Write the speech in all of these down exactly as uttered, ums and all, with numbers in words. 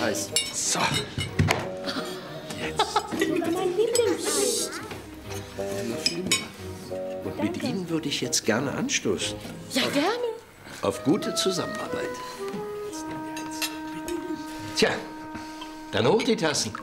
heiß. So. Jetzt. Mein Lieblingseis. Und mit Ihnen würde ich jetzt gerne anstoßen. Ja, gerne. Auf gute Zusammenarbeit. Tja, dann hoch die Tassen.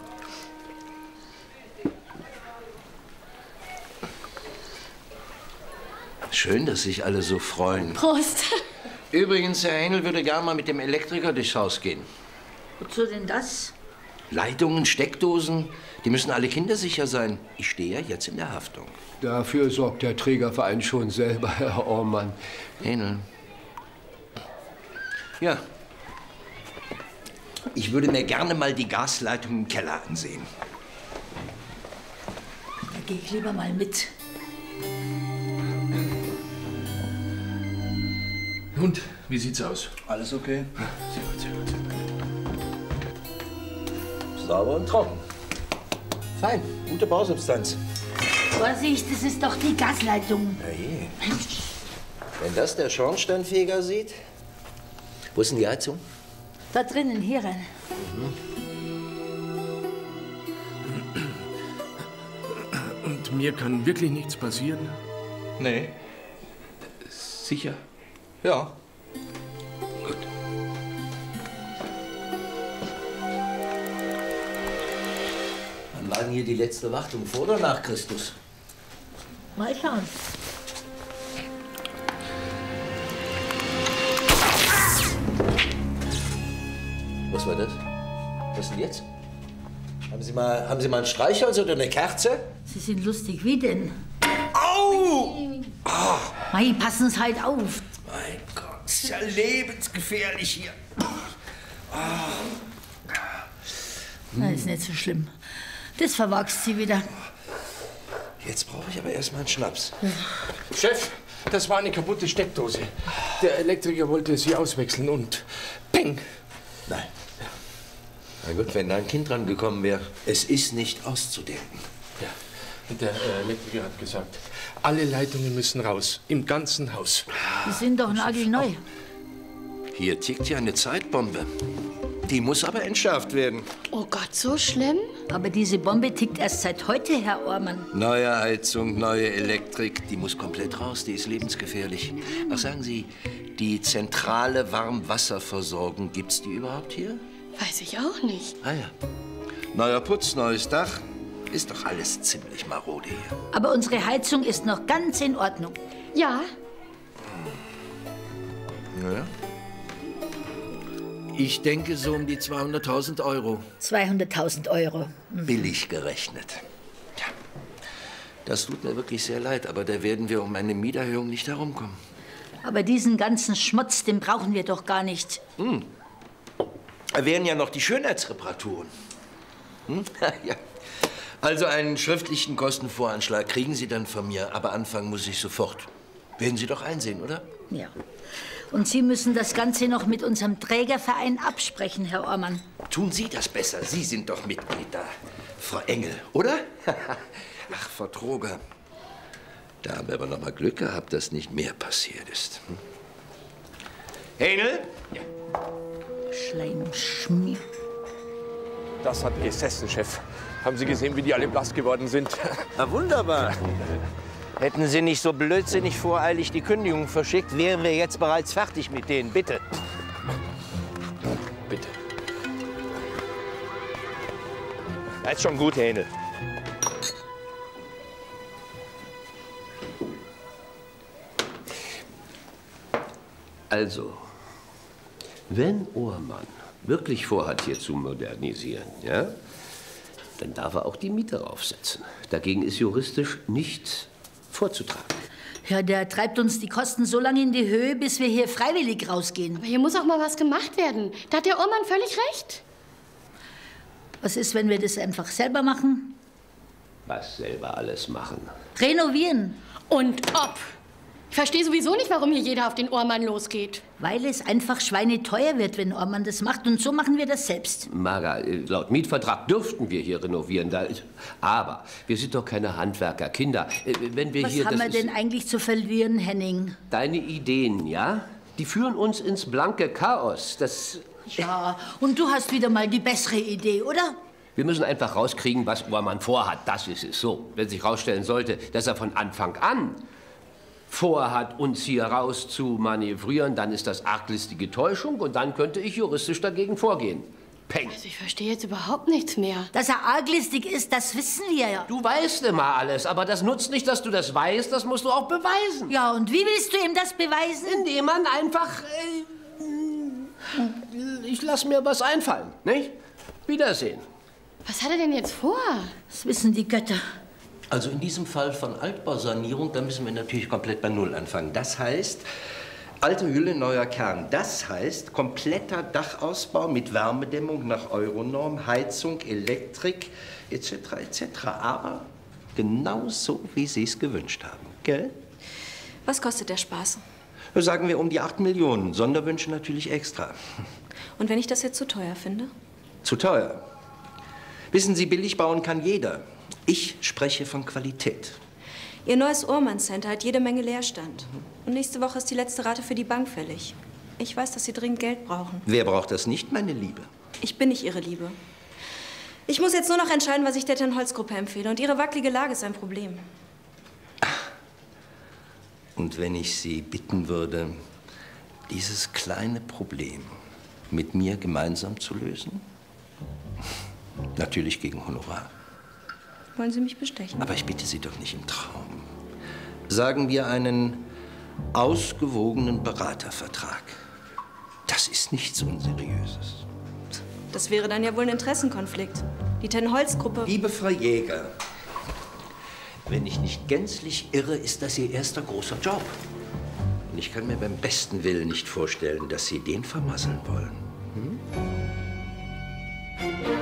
Schön, dass sich alle so freuen. Prost. Übrigens, Herr Henel würde gern mal mit dem Elektriker durchs Haus gehen. Wozu denn das? Leitungen, Steckdosen, die müssen alle kindersicher sein. Ich stehe ja jetzt in der Haftung. Dafür sorgt der Trägerverein schon selber, Herr Ormann. Henel. Ja. Ich würde mir gerne mal die Gasleitung im Keller ansehen. Da gehe ich lieber mal mit. Und, wie sieht's aus? Alles okay. Sehr gut, sehr gut, sehr gut. Sauber und trocken. Fein, gute Bausubstanz. Vorsicht, das ist doch die Gasleitung. Na je. Wenn das der Schornsteinfeger sieht. Wo ist denn die Heizung? Da drinnen, hier rein. Und mir kann wirklich nichts passieren? Nee. Sicher? Ja. Gut. Wann war denn hier die letzte Wartung? Vor oder nach Christus? Mal schauen. Was war das? Was denn jetzt? Haben Sie mal, haben Sie mal ein Streichholz oder eine Kerze? Sie sind lustig, wie denn? Au! Oh. Mei, passen Sie halt auf. Mein Gott, ist ja lebensgefährlich hier. Na, ist nicht so schlimm. Das verwachst sie wieder. Jetzt brauche ich aber erstmal einen Schnaps. Chef, das war eine kaputte Steckdose. Der Elektriker wollte sie auswechseln und peng! Nein. Na gut, wenn da ein Kind dran gekommen wäre. Es ist nicht auszudenken. Ja, und der äh, Elektriker hat gesagt, alle Leitungen müssen raus, im ganzen Haus. Die sind doch nagelneu. Hier tickt ja eine Zeitbombe. Die muss aber entschärft werden. Oh Gott, so schlimm? Aber diese Bombe tickt erst seit heute, Herr Ormann. Neue Heizung, neue Elektrik, die muss komplett raus, die ist lebensgefährlich. Ach, sagen Sie, die zentrale Warmwasserversorgung, gibt's die überhaupt hier? Weiß ich auch nicht. Ah ja. Neuer Putz, neues Dach. Ist doch alles ziemlich marode hier. Aber unsere Heizung ist noch ganz in Ordnung. Ja. Ja. Ich denke so um die zweihunderttausend Euro. zweihunderttausend Euro. Billig gerechnet. Ja. Das tut mir wirklich sehr leid, aber da werden wir um eine Mieterhöhung nicht herumkommen. Aber diesen ganzen Schmutz, den brauchen wir doch gar nicht. Hm. Da wären ja noch die Schönheitsreparaturen. Hm? Ja. Also einen schriftlichen Kostenvoranschlag kriegen Sie dann von mir, aber anfangen muss ich sofort. Werden Sie doch einsehen, oder? Ja. Und Sie müssen das Ganze noch mit unserem Trägerverein absprechen, Herr Ormann. Tun Sie das besser. Sie sind doch Mitglied da, Frau Engel, oder? Ach, Frau Troger. Da haben wir aber noch mal Glück gehabt, dass nicht mehr passiert ist. Hm? Henel? Ja. Schleimschmier. Das hat gesessen, Chef. Haben Sie gesehen, wie die alle blass geworden sind? Na, wunderbar. Hätten Sie nicht so blödsinnig voreilig die Kündigung verschickt, wären wir jetzt bereits fertig mit denen. Bitte. Bitte. Das ist schon gut, Henel. Also, wenn Ohrmann wirklich vorhat, hier zu modernisieren, ja, dann darf er auch die Miete raufsetzen. Dagegen ist juristisch nichts vorzutragen. Ja, der treibt uns die Kosten so lange in die Höhe, bis wir hier freiwillig rausgehen. Aber hier muss auch mal was gemacht werden. Da hat der Ormann völlig recht. Was ist, wenn wir das einfach selber machen? Was selber alles machen? Renovieren. Und ob. Ich verstehe sowieso nicht, warum hier jeder auf den Ormann losgeht. Weil es einfach schweineteuer wird, wenn Ormann das macht. Und so machen wir das selbst. Marga, laut Mietvertrag dürften wir hier renovieren. Da ist, aber wir sind doch keine Handwerker, Kinder. Wenn wir Was hier, haben das wir denn eigentlich zu verlieren, Henning? Deine Ideen, ja? Die führen uns ins blanke Chaos. Das Ja, und du hast wieder mal die bessere Idee, oder? Wir müssen einfach rauskriegen, was Ohrmann vorhat. Das ist es so. Wenn sich herausstellen sollte, dass er von Anfang an vorhat, uns hier raus zu manövrieren, dann ist das arglistige Täuschung und dann könnte ich juristisch dagegen vorgehen. Peng. Also ich verstehe jetzt überhaupt nichts mehr. Dass er arglistig ist, das wissen wir ja. Du weißt immer alles, aber das nutzt nicht, dass du das weißt, das musst du auch beweisen. Ja, und wie willst du ihm das beweisen? Indem man einfach... Äh, ich lass mir was einfallen, nicht? Wiedersehen. Was hat er denn jetzt vor? Das wissen die Götter. Also in diesem Fall von Altbausanierung, da müssen wir natürlich komplett bei Null anfangen. Das heißt, alte Hülle, neuer Kern. Das heißt, kompletter Dachausbau mit Wärmedämmung nach Euronorm, Heizung, Elektrik, et cetera et cetera. Aber genau so, wie Sie es gewünscht haben, gell? Was kostet der Spaß? Sagen wir um die acht Millionen. Sonderwünsche natürlich extra. Und wenn ich das jetzt zu teuer finde? Zu teuer. Wissen Sie, billig bauen kann jeder. Ich spreche von Qualität. Ihr neues Ohrmann Center hat jede Menge Leerstand. Und nächste Woche ist die letzte Rate für die Bank fällig. Ich weiß, dass Sie dringend Geld brauchen. Wer braucht das nicht, meine Liebe? Ich bin nicht Ihre Liebe. Ich muss jetzt nur noch entscheiden, was ich der Ten-Holz-Gruppe empfehle. Und Ihre wackelige Lage ist ein Problem. Und wenn ich Sie bitten würde, dieses kleine Problem mit mir gemeinsam zu lösen? Natürlich gegen Honorar. Wollen Sie mich bestechen? Aber ich bitte Sie doch nicht im Traum. Sagen wir einen ausgewogenen Beratervertrag. Das ist nichts Unseriöses. Das wäre dann ja wohl ein Interessenkonflikt. Die Ten-Holz-Gruppe... Liebe Frau Jäger, wenn ich nicht gänzlich irre, ist das Ihr erster großer Job. Und ich kann mir beim besten Willen nicht vorstellen, dass Sie den vermasseln wollen. Hm?